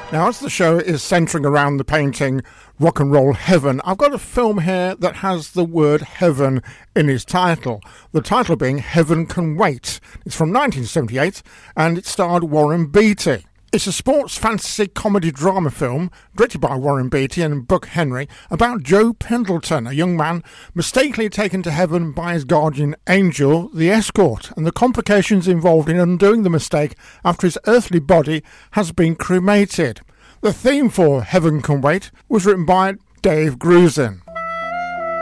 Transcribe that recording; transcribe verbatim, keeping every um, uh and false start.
Now, as the show is centering around the painting Rock and Roll Heaven, I've got a film here that has the word heaven in its title. The title being Heaven Can Wait. It's from nineteen seventy-eight and it starred Warren Beatty. It's a sports fantasy comedy drama film directed by Warren Beatty and Buck Henry about Joe Pendleton, a young man mistakenly taken to heaven by his guardian angel, the escort, and the complications involved in undoing the mistake after his earthly body has been cremated. The theme for Heaven Can Wait was written by Dave Grusin.